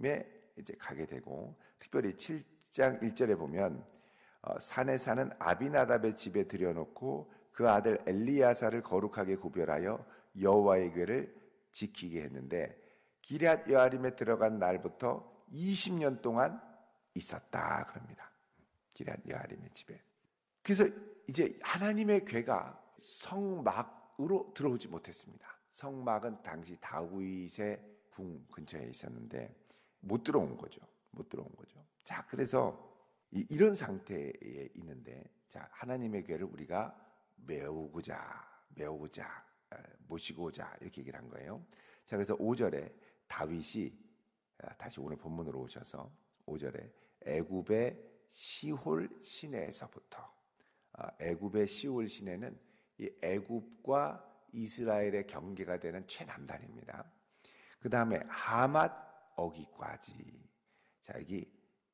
하나님에 이제 가게 되고, 특별히 7장 1절에 보면 산에 사는 아비나답의 집에 들여놓고 그 아들 엘리야사를 거룩하게 구별하여 여호와의 궤를 지키게 했는데 기럇 여아림에 들어간 날부터 20년 동안 있었다 그럽니다. 기럇 여아림의 집에. 그래서 이제 하나님의 궤가 성막으로 들어오지 못했습니다. 성막은 당시 다윗의 궁 근처에 있었는데 못 들어온 거죠. 자, 그래서 이런 상태에 있는데, 자, 하나님의 궤를 우리가 모시고자 이렇게 얘기를 한 거예요. 자, 그래서 5절에 다윗이 다시 오늘 본문으로 오셔서 5절에 애굽의 시홀 시내에서부터, 애굽의 시홀 시내는 이 애굽과 이스라엘의 경계가 되는 최남단입니다. 그 다음에 하맛 어기까지. 자, 여기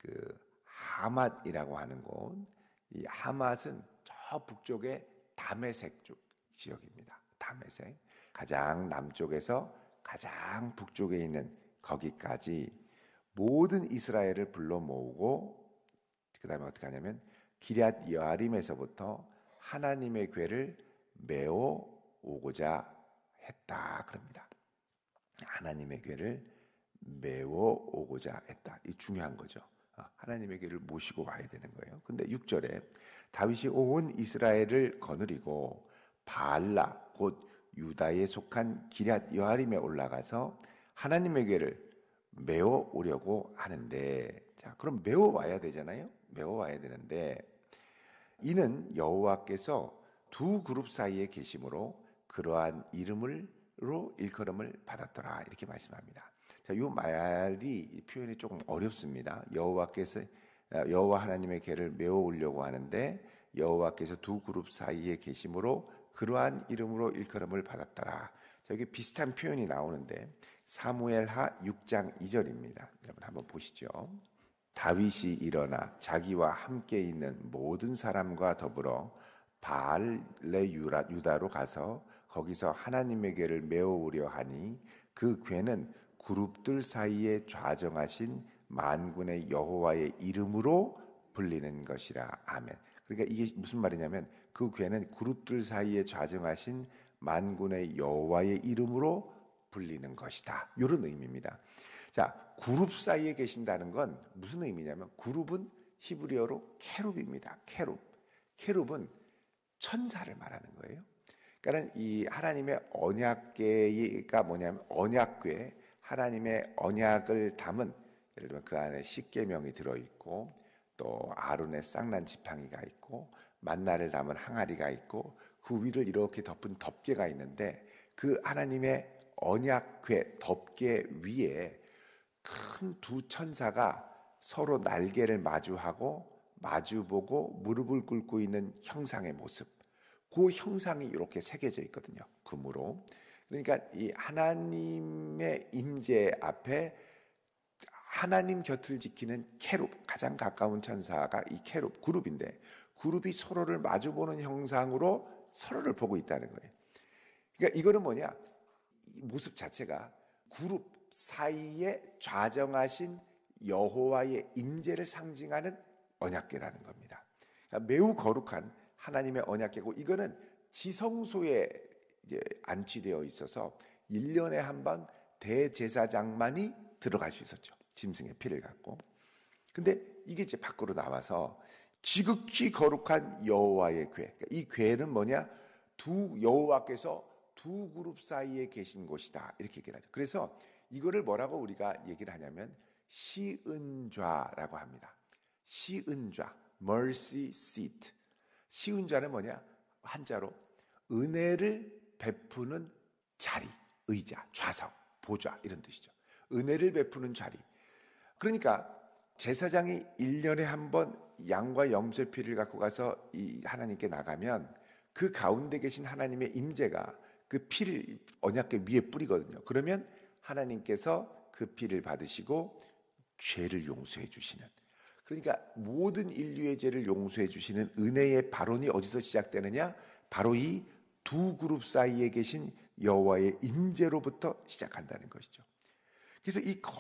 하맛이라고 하는 곳, 이 하맛은 저 북쪽의 다메섹 쪽 지역입니다. 다메섹. 가장 남쪽에서 가장 북쪽에 있는 거기까지 모든 이스라엘을 불러 모으고, 그 다음에 어떻게 하냐면 기럇 여아림에서부터 하나님의 궤를 메어 오고자 했다 그럽니다. 하나님의 궤를 메어 오고자 했다. 이 중요한 거죠. 하나님의 궤를 모시고 와야 되는 거예요. 근데 6절에 다윗이 온 이스라엘을 거느리고 바알라 곧 유다에 속한 기럇 여아림에 올라가서 하나님의 궤를 메어 오려고 하는데, 자, 그럼 메어 와야 되잖아요. 메어 와야 되는데 이는 여호와께서 두 그룹 사이에 계심으로 그러한 이름으로 일컬음을 받았더라 이렇게 말씀합니다. 자, 이 말이 이 표현이 조금 어렵습니다. 여호와 하나님의 궤를 메어 오려고 하는데 여호와께서 두 그룹 사이에 계심으로 그러한 이름으로 일컬음을 받았더라. 자, 여기 비슷한 표현이 나오는데 사무엘하 6장 2절입니다. 여러분 한번 보시죠. 다윗이 일어나 자기와 함께 있는 모든 사람과 더불어 바알레 유다로 가서 거기서 하나님의 궤를 메어 오려 하니 그 궤는 그룹들 사이에 좌정하신 만군의 여호와의 이름으로 불리는 것이라. 아멘. 그러니까 이게 무슨 말이냐면 그 궤는 그룹들 사이에 좌정하신 만군의 여호와의 이름으로 불리는 것이다. 이런 의미입니다. 자, 그룹 사이에 계신다는 건 무슨 의미냐면 그룹은 히브리어로 케룹입니다. 케룹은 천사를 말하는 거예요. 그러니까 이 하나님의 언약궤가 뭐냐면 언약궤, 하나님의 언약을 담은, 예를 들면 그 안에 십계명이 들어있고 또 아론의 쌍난 지팡이가 있고 만나를 담은 항아리가 있고 그 위를 이렇게 덮은 덮개가 있는데 그 하나님의 언약궤 덮개 위에 큰 두 천사가 서로 날개를 마주보고 무릎을 꿇고 있는 형상의 모습, 그 형상이 이렇게 새겨져 있거든요. 금으로. 그러니까 이 하나님의 임재 앞에 하나님 곁을 지키는 케룹, 가장 가까운 천사가 이 케룹, 그룹인데 그룹이 서로를 마주보는 형상으로 서로를 보고 있다는 거예요. 그러니까 이거는 뭐냐? 이 모습 자체가 그룹 사이에 좌정하신 여호와의 임재를 상징하는 언약궤라는 겁니다. 그러니까 매우 거룩한 하나님의 언약궤고 이거는 지성소에 이제 안치되어 있어서 1년에 한 번 대제사장만이 들어갈 수 있었죠. 짐승의 피를 갖고. 근데 이게 이제 밖으로 나와서 지극히 거룩한 여호와의 궤. 그러니까 이 궤는 뭐냐? 여호와께서 두 그룹 사이에 계신 곳이다. 이렇게 얘기를 하죠. 그래서 이거를 뭐라고 우리가 얘기를 하냐면 시은좌라고 합니다. 시은좌, mercy seat. 시은좌는 뭐냐? 한자로 은혜를 베푸는 자리, 의자, 좌석, 보좌 이런 뜻이죠. 은혜를 베푸는 자리. 그러니까 제사장이 1년에 한 번 양과 염소의 피를 갖고 가서 이 하나님께 나가면 그 가운데 계신 하나님의 임재가 그 피를 언약궤 위에 뿌리거든요. 그러면 하나님께서 그 피를 받으시고 죄를 용서해 주시는, 그러니까 모든 인류의 죄를 용서해 주시는 은혜의 발원이 어디서 시작되느냐? 바로 이 두 그룹 사이에 계신 여호와의 임재로부터 시작한다는 것이죠. 그래서 이